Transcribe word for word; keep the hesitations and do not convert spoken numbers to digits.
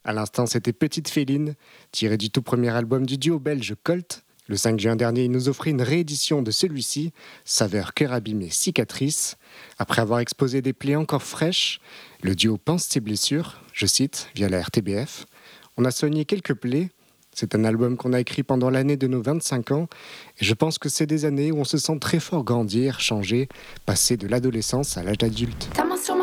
À l'instant, c'était Petite Féline, tiré du tout premier album du duo belge Colt. Le cinq juin dernier, il nous offrit une réédition de celui-ci, saveur cœur abîmé cicatrice. Après avoir exposé des plaies encore fraîches, le duo pense ses blessures, je cite, via la R T B F. On a soigné quelques plaies. C'est un album qu'on a écrit pendant l'année de nos vingt-cinq ans, et je pense que c'est des années où on se sent très fort grandir, changer, passer de l'adolescence à l'âge adulte.